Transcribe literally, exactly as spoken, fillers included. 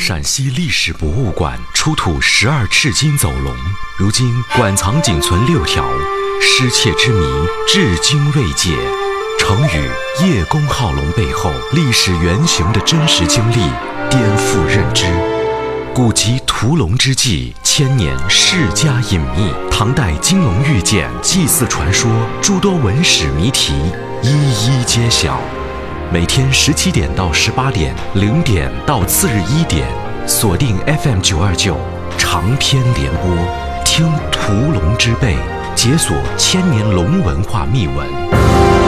陕西历史博物馆出土十二赤金走龙，如今馆藏仅存六条，失窃之谜至今未解。成语“叶公好龙”背后历史原型的真实经历颠覆认知。古籍屠龙之际，千年世家隐秘，唐代金龙玉简、祭祀传说，诸多文史谜题一一揭晓。每天十七点到十八点，零点到次日一点，锁定 F M 九二九长篇联播，听屠龙之辈，解锁千年龙文化秘闻。